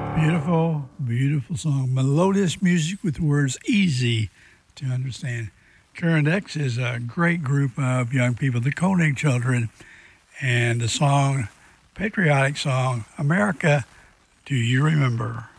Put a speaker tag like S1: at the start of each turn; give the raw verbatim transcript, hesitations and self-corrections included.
S1: Beautiful, beautiful song. Melodious music with words easy to understand. Current X is a great group of young people, the Koenig children, and the song, patriotic song, America, Do You Remember?